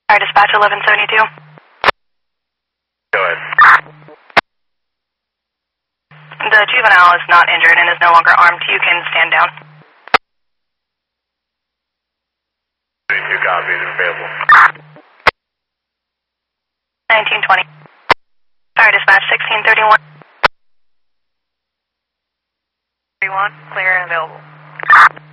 Fire dispatch 1172. Go ahead. The juvenile is not injured and is no longer armed. You can stand down. 32 copies available. 1920. Fire dispatch 1631. 31, clear and available.